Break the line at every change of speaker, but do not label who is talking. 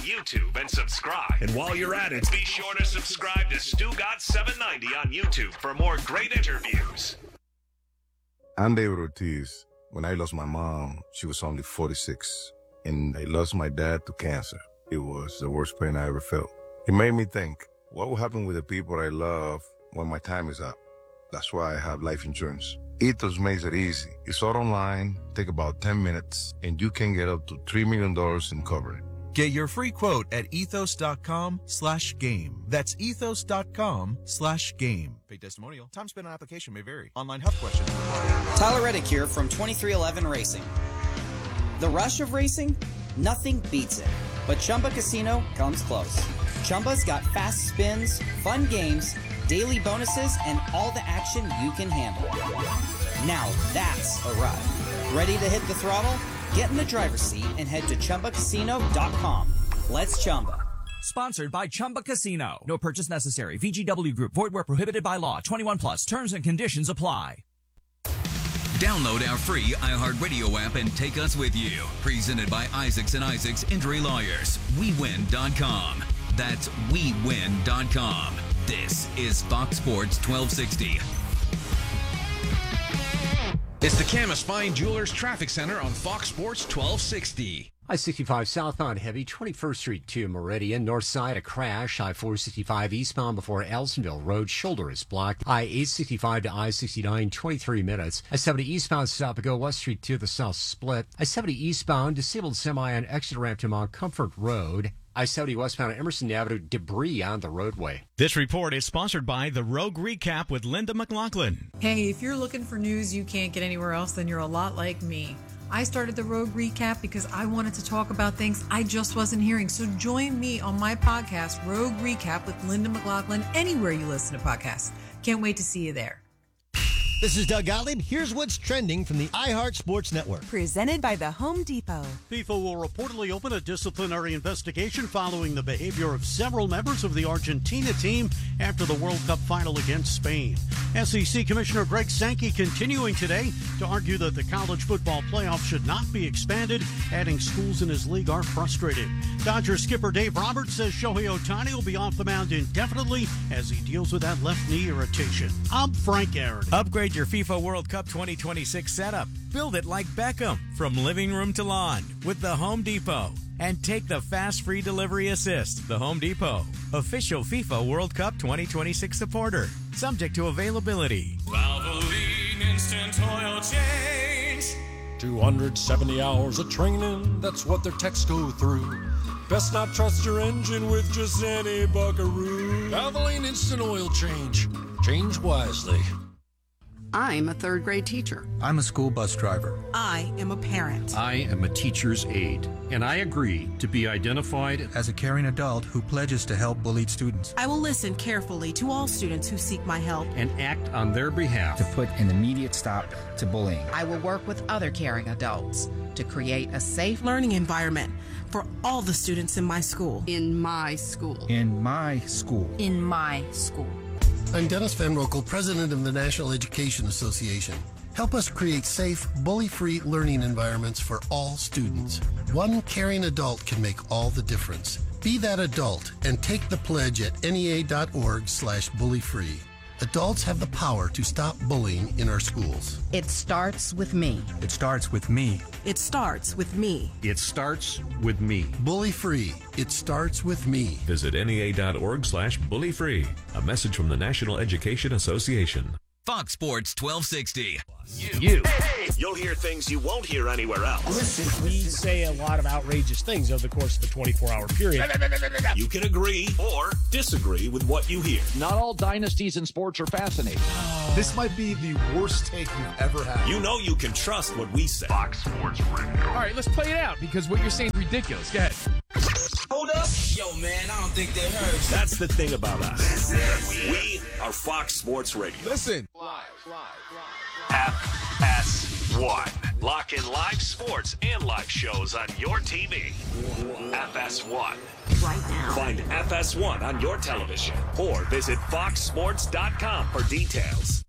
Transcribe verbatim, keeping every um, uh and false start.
YouTube and subscribe. And while you're at it, be sure to subscribe to Stu Got seven ninety on YouTube for more great interviews.
I'm David Ortiz. When I lost my mom, she was only forty-six, and I lost my dad to cancer. It was the worst pain I ever felt. It made me think, what will happen with the people I love when my time is up? That's why I have life insurance. Ethos makes it easy. It's all online, take about ten minutes, and you can get up to three million dollars in coverage.
Get your free quote at ethos.com slash game. That's ethos.com slash game. Paid testimonial. Time spent on application may vary. Online health questions.
Tyler Reddick here from twenty-three eleven Racing. The rush of racing? Nothing beats it. But Chumba Casino comes close. Chumba's got fast spins, fun games, daily bonuses, and all the action you can handle. Now that's a ride. Ready to hit the throttle? Get in the driver's seat and head to Chumba Casino dot com. Let's Chumba.
Sponsored by Chumba Casino. No purchase necessary. V G W Group. Void where prohibited by law. twenty-one plus. Terms and conditions apply.
Download our free iHeartRadio app and take us with you. Presented by Isaacs and Isaacs Injury Lawyers. we win dot com. That's we win dot com. This is Fox Sports twelve sixty.
It's the Camas Fine Jewelers Traffic Center on Fox Sports twelve sixty.
I sixty-five southbound heavy, twenty-first Street to Meridian. North side, a crash. I four sixty-five eastbound before Elsonville Road. Shoulder is blocked. I eight sixty-five to I sixty-nine, twenty-three minutes. I seventy eastbound, stop and go West Street to the south split. I seventy eastbound, disabled semi on exit ramp to Mount Comfort Road. I seventy westbound Emerson Avenue, debris on the roadway.
This report is sponsored by The Rogue Recap with Linda McLaughlin.
Hey, if you're looking for news you can't get anywhere else, then you're a lot like me. I started The Rogue Recap because I wanted to talk about things I just wasn't hearing. So join me on my podcast, Rogue Recap with Linda McLaughlin, anywhere you listen to podcasts. Can't wait to see you there.
This is Doug Gottlieb. Here's what's trending from the iHeart Sports Network.
Presented by the Home Depot.
FIFA will reportedly open a disciplinary investigation following the behavior of several members of the Argentina team after the World Cup final against Spain. S E C Commissioner Greg Sankey continuing today to argue that the college football playoff should not be expanded, adding schools in his league are frustrated. Dodgers skipper Dave Roberts says Shohei Ohtani will be off the mound indefinitely as he deals with that left knee irritation. I'm Frank Aaron.
Upgrade your FIFA World Cup twenty twenty-six setup. Build it like Beckham, from living room to lawn, with the Home Depot. And take the fast free delivery assist. The Home Depot, official FIFA World Cup twenty twenty-six supporter. Subject to availability.
Valvoline Instant Oil Change.
two hundred seventy hours of training, that's what their techs go through. Best not trust your engine with just any buckaroo. Valvoline Instant Oil Change. Change wisely.
I'm a third grade teacher.
I'm a school bus driver.
I am a parent.
I am a teacher's aide, and I agree to be identified
as a caring adult who pledges to help bullied students.
I will listen carefully to all students who seek my help
and act on their behalf
to put an immediate stop to bullying.
I will work with other caring adults to create a safe
learning environment for all the students in my school.
In my school.
In my school.
In my school.
I'm Dennis Van Rokel, president of the National Education Association. Help us create safe, bully-free learning environments for all students. One caring adult can make all the difference. Be that adult and take the pledge at N E A dot org slash bully-free. Adults have the power to stop bullying in our schools.
It starts with me.
It starts with me.
It starts with me.
It starts with me.
Bully-free. It starts with me.
Visit N E A dot org slash bully-free. A message from the National Education Association.
Fox Sports twelve sixty.
You. you. Hey, you'll hear things you won't hear anywhere else.
Listen, we say a lot of outrageous things over the course of a twenty-four hour period.
You can agree or disagree with what you hear.
Not all dynasties in sports are fascinating.
This might be the worst take you've ever had.
You know you can trust what we say.
Fox Sports Radio.
All right, let's play it out because what you're saying is ridiculous. Go ahead.
Hold up. Yo, man, I don't think that hurts.
That's the thing about us. We are Fox Sports Radio.
Listen.
Live, live, live. F S one. Lock in live sports and live shows on your T V. F S one.
Right now.
Find F S one on your television or visit fox sports dot com for details.